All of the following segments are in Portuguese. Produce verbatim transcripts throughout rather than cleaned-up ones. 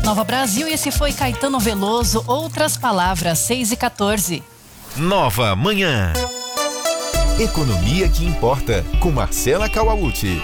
Nova Brasil, e esse foi Caetano Veloso, Outras Palavras, seis e quatorze. Nova Manhã. Economia que importa, com Marcela Kawauchi.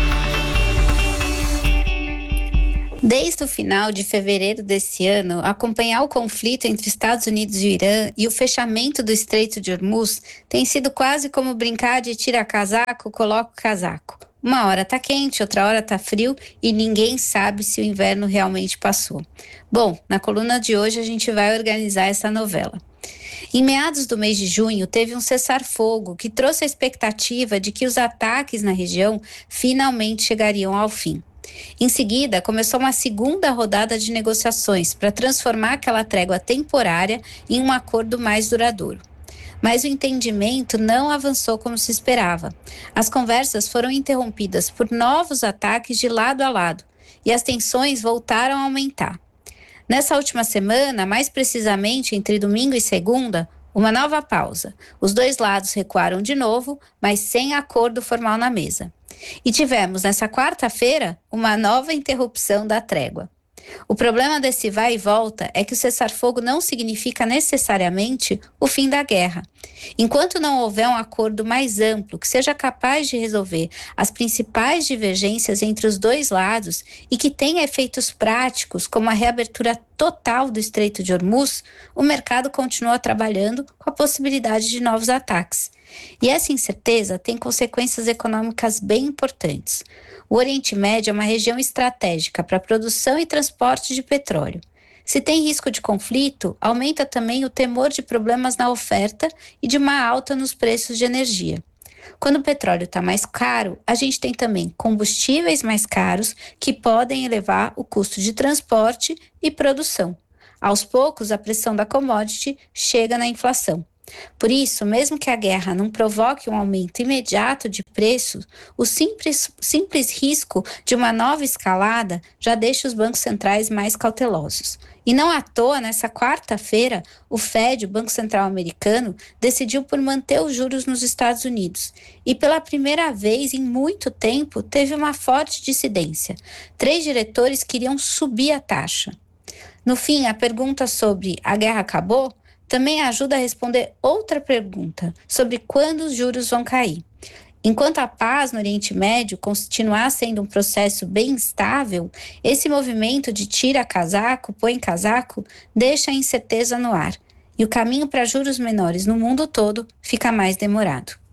Desde o final de fevereiro desse ano, acompanhar o conflito entre Estados Unidos e o Irã e o fechamento do Estreito de Hormuz tem sido quase como brincar de tira casaco, coloca o casaco. Uma hora tá quente, outra hora tá frio e ninguém sabe se o inverno realmente passou. Bom, na coluna de hoje a gente vai organizar essa novela. Em meados do mês de junho, teve um cessar-fogo que trouxe a expectativa de que os ataques na região finalmente chegariam ao fim. Em seguida, começou uma segunda rodada de negociações para transformar aquela trégua temporária em um acordo mais duradouro. Mas o entendimento não avançou como se esperava. As conversas foram interrompidas por novos ataques de lado a lado e as tensões voltaram a aumentar. Nessa última semana, mais precisamente entre domingo e segunda, uma nova pausa. Os dois lados recuaram de novo, mas sem acordo formal na mesa. E tivemos, nessa quarta-feira, uma nova interrupção da trégua. O problema desse vai e volta é que o cessar-fogo não significa necessariamente o fim da guerra. Enquanto não houver um acordo mais amplo que seja capaz de resolver as principais divergências entre os dois lados e que tenha efeitos práticos, como a reabertura total do Estreito de Hormuz, o mercado continua trabalhando com a possibilidade de novos ataques. E essa incerteza tem consequências econômicas bem importantes. O Oriente Médio é uma região estratégica para a produção e transporte de petróleo. Se tem risco de conflito, aumenta também o temor de problemas na oferta e de uma alta nos preços de energia. Quando o petróleo está mais caro, a gente tem também combustíveis mais caros que podem elevar o custo de transporte e produção. Aos poucos, a pressão da commodity chega na inflação. Por isso, mesmo que a guerra não provoque um aumento imediato de preços, o simples, simples risco de uma nova escalada já deixa os bancos centrais mais cautelosos. E não à toa, nessa quarta-feira, o Fed, o Banco Central Americano, decidiu por manter os juros nos Estados Unidos. E pela primeira vez em muito tempo, teve uma forte dissidência. Três diretores queriam subir a taxa. No fim, a pergunta sobre a guerra acabou também ajuda a responder outra pergunta sobre quando os juros vão cair. Enquanto a paz no Oriente Médio continuar sendo um processo bem instável, esse movimento de tira casaco, põe casaco, deixa a incerteza no ar. E o caminho para juros menores no mundo todo fica mais demorado.